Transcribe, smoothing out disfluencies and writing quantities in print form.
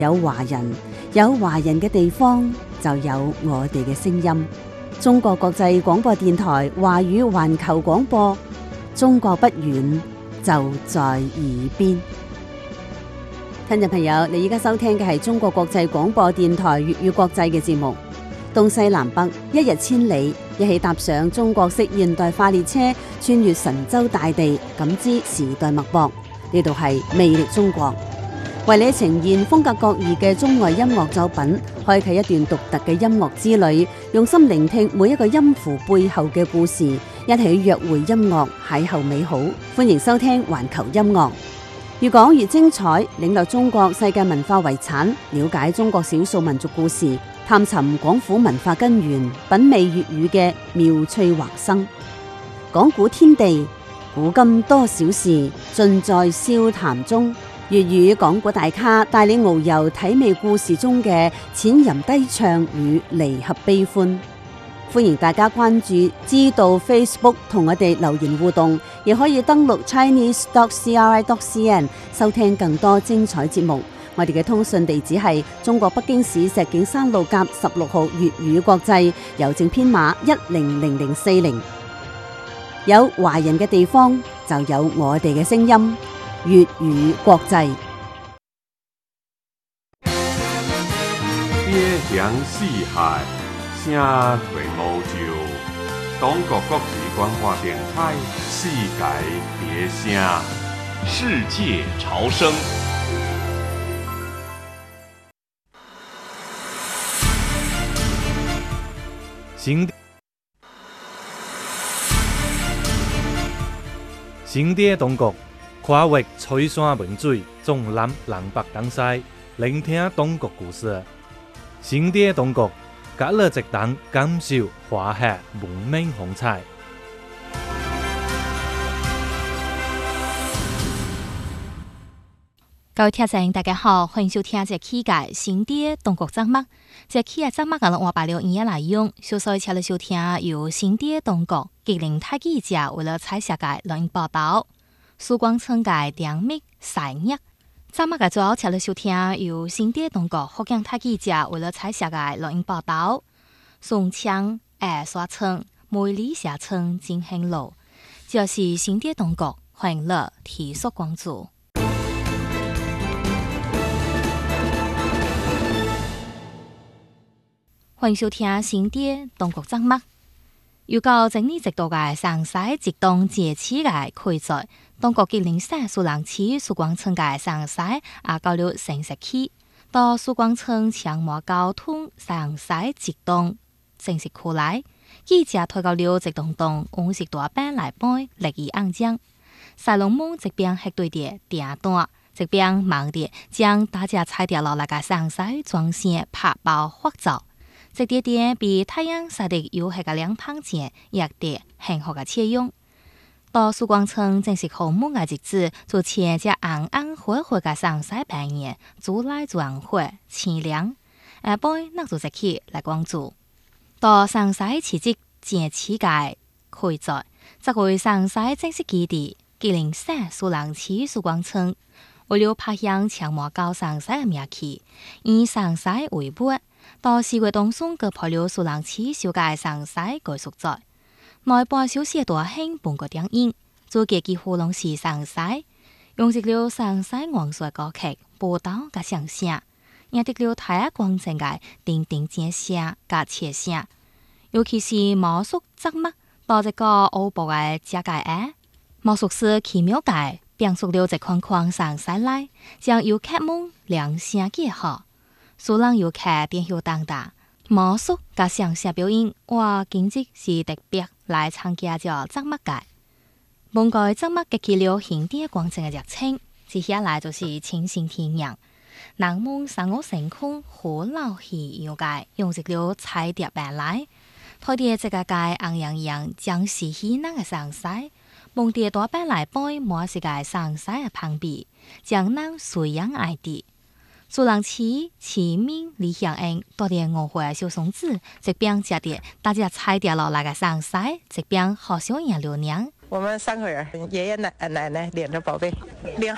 有華人，有華人嘅地方就有我哋嘅聲音。中國國際廣播電台華語環球廣播，中國不遠，就在耳邊。聽眾朋友，你而家收聽嘅係中國國際廣播電台粵語國際嘅節目。東西南北，一日千里，一起搭上中國式現代化列車，穿越神州大地，感知時代脈搏。呢度係魅力中國，為你呈現風格各異嘅中外音樂作品，開啟一段獨特嘅音樂之旅，用心聆聽每一個音符背後嘅故事，一起約會音樂，邂逅美好。歡迎收聽環球音樂，越講越精彩，領略中國世界文化遺產，了解中國少數民族故事，探尋廣府文化根源，品味粵語嘅妙趣橫生。講古天地，古今多少事，盡在笑談中。粵語講古大咖帶你遨遊體味故事中嘅淺吟低唱與離合悲歡。歡迎大家關注知道 Facebook 同我哋留言互動，亦可以登錄 chinese.cri.cn 收聽更多精彩節目。我哋嘅通訊地址係中國北京市石景山路甲16號粵語國際，郵政編碼100040。有華人嘅地方就有我哋嘅聲音，粵語國際。 邊疆四海，聲垂歐洲。中國國際廣播電台，世界別聲， 世界潮聲。 新店中國，跨越翠山文水，縱覽南北東西，聆聽中國故事。新店中國，隔了一檔感受華夏文明風采。 各位聽眾大家好，歡迎收聽這期嘅新店中國節目。這期嘅節目我話白了語言內容，小所請你收聽由新店中國吉林大記者為了採寫嘅錄音報道，蘇光春嘅點密細約。節目嘅最後請你收聽由新店中國福建大記者為了採寫嘅錄音報道，宋腔沙村梅里下村進行路，就是新店中國歡迎樂提速關注。歡迎收聽新店中國節目。預告整理直到嘅上西直東節氣嘅開在中國吉林省蘇浪市蘇光村嘅上西交流城市區，到蘇光村長毛交通上西直東城市區內，記者推到了直東東紅色大板來背歷意硬將，細龍夢這邊係對的點段，這邊忙的將大家踩掉落嚟嘅上西裝線拍包畫照。這啲點比太陽曬得有係個兩旁前，亦啲很好嘅切用。到蘇光村正式項目嘅日子，就前隻暗暗灰灰嘅上西半夜，煮來轉灰清涼。下背那就即刻來關注。到上西辭職節氣嘅開在，則會上西正式基地吉林省蘇浪市蘇光村，為了拍響長毛高上西嘅名氣，以上西為本。到4月當中，佢破了蘇浪市小街上西改宿在，內半小時大興半個電影，做嘅幾乎攏是上西，用直了上西黃水歌曲報道嘅聲聲，也得了太光正嘅叮叮尖聲嘅切聲，尤其是毛叔節目到這個歐博嘅這界毛叔是奇妙嘅變熟了這框框上西來，將遊客們兩聲結合。蘇浪遊客電響當大，毛叔嘅上下表演，哇！簡直是特別來參加咗節目嘅。本個節目激起了新店廣場嘅熱情，接下來就是清新天陽。南門上午成空好老氣遊街，用直了彩蝶板來，台啲這個街硬洋洋將是喜那嘅上西，蒙啲大板來背滿是個上西嘅旁邊，將南水樣愛啲。蘇浪市市民李祥恩到底我會小松子，這邊家的大家踩掉落來個上西，這邊好少人流量。 我們3個人，爺爺奶奶2個寶貝，領